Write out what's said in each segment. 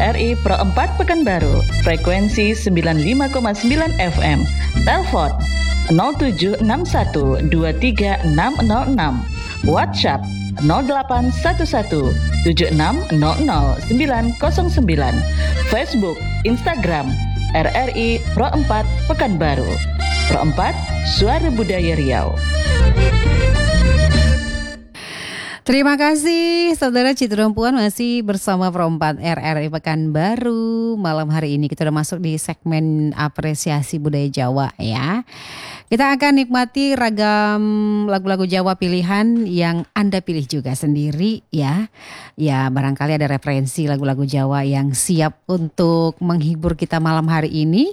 RRI Pro 4 Pekanbaru, frekuensi 95,9 FM. Telepon 0761 23606. WhatsApp 0811 7600 909. Facebook, Instagram RRI Pro 4 Pekanbaru. Pro 4, Suara Budaya Riau. Terima kasih Saudara Citra Puan masih bersama Pro 4 RRI Pekanbaru. Malam hari ini kita sudah masuk di segmen apresiasi budaya Jawa ya. Kita akan nikmati ragam lagu-lagu Jawa pilihan yang Anda pilih juga sendiri ya. Ya barangkali ada referensi lagu-lagu Jawa yang siap untuk menghibur kita malam hari ini.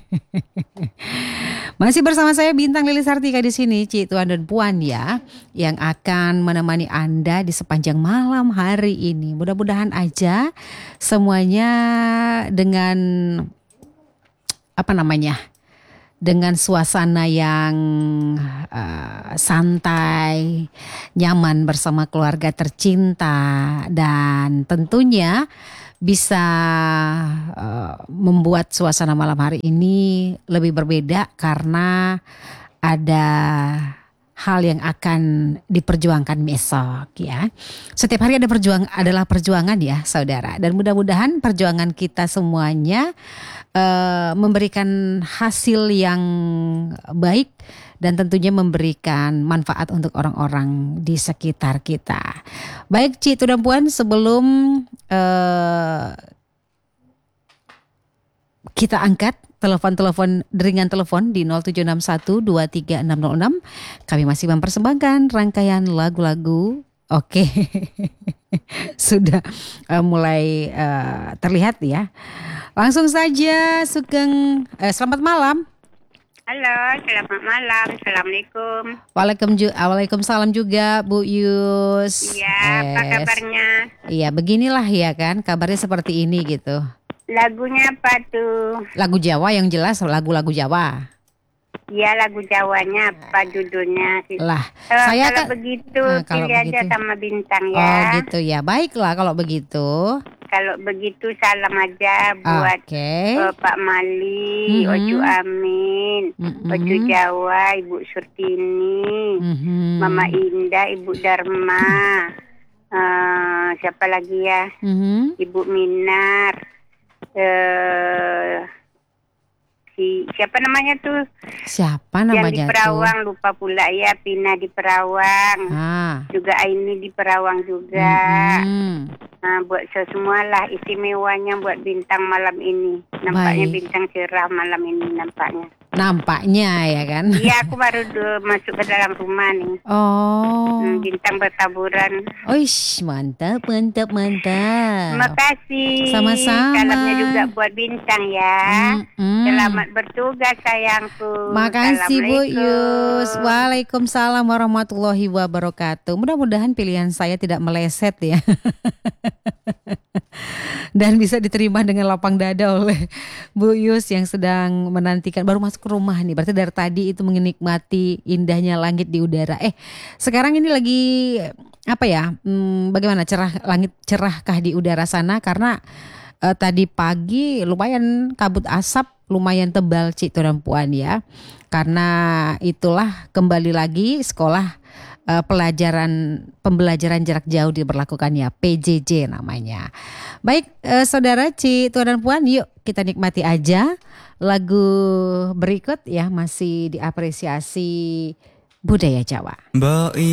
Masih bersama saya Bintang Lilis Sartika di sini, Cik Tuan dan Puan ya, yang akan menemani Anda di sepanjang malam hari ini. Mudah-mudahan aja semuanya dengan dengan suasana yang santai, nyaman bersama keluarga tercinta, dan tentunya bisa membuat suasana malam hari ini lebih berbeda karena ada hal yang akan diperjuangkan besok ya. Setiap hari adalah perjuangan ya saudara, dan mudah-mudahan perjuangan kita semuanya memberikan hasil yang baik dan tentunya memberikan manfaat untuk orang-orang di sekitar kita. Baik Cik dan Puan, sebelum kita angkat deringan telepon di 0761 23606, kami masih mempersembahkan rangkaian lagu-lagu. Oke. Sudah mulai terlihat ya. Langsung saja Sugeng, selamat malam. Halo, selamat malam. Assalamualaikum. Waalaikumsalam juga Bu Yus. Iya, apa kabarnya? Iya, beginilah ya kan, kabarnya seperti ini gitu. Lagunya apa tuh? Lagu Jawa yang jelas, lagu-lagu Jawa. Iya, lagu Jawanya apa judulnya? Lah, saya kalau begitu kalau pilih begitu aja sama Bintang ya. Oh gitu ya, baiklah kalau begitu. Kalau begitu salam aja buat Pak Mali, Oju Amin, Oju Jawa, Ibu Surtini, Mama Indah, Ibu Dharma, siapa lagi ya? Ibu Minar, siapa namanya tuh? Siapa namanya yang di Perawang tuh? Lupa pula ya, Pina di Perawang. Juga Aini di Perawang juga. Buat semualah istimewanya buat Bintang malam ini. Nampaknya baik. Bintang cerah malam ini nampaknya. Nampaknya ya kan? Iya, aku baru masuk ke dalam rumah nih. Oh. Bintang bertaburan. Oish, mantap. Terima kasih. Sama-sama. Salamnya juga buat Bintang ya. Selamat bertugas sayangku. Makasih Bu Yus. Waalaikumsalam warahmatullahi wabarakatuh. Mudah-mudahan pilihan saya tidak meleset ya. Dan bisa diterima dengan lapang dada oleh Bu Yus yang sedang menantikan, baru masuk ke rumah nih. Berarti dari tadi itu menikmati indahnya langit di udara. Sekarang ini lagi bagaimana langit cerahkah di udara sana? Karena tadi pagi lumayan kabut asap, lumayan tebal Cik dan Puan ya. Karena itulah kembali lagi sekolah pembelajaran jarak jauh diberlakukan ya, PJJ namanya. Baik saudara Cik dan Puan, yuk kita nikmati aja lagu berikut ya, masih diapresiasi budaya Jawa.